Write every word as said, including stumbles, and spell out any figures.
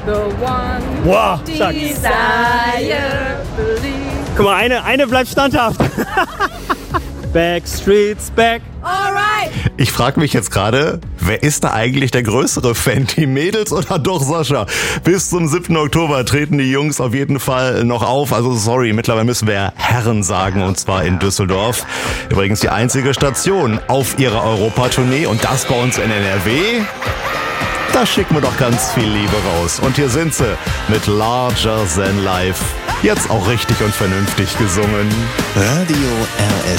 The one Wow, stark. desire, believe. Guck mal, eine, eine bleibt standhaft. Backstreet's back. Alright. Ich frage mich jetzt gerade, wer ist da eigentlich der größere Fan? Die Mädels oder doch Sascha? Bis zum siebten Oktober treten die Jungs auf jeden Fall noch auf. Also sorry, mittlerweile müssen wir Herren sagen, und zwar in Düsseldorf. Übrigens die einzige Station auf ihrer Europatournee, und das bei uns in N R W. Da schicken wir doch ganz viel Liebe raus. Und hier sind sie mit Larger Than Life. Jetzt auch richtig und vernünftig gesungen. Radio R S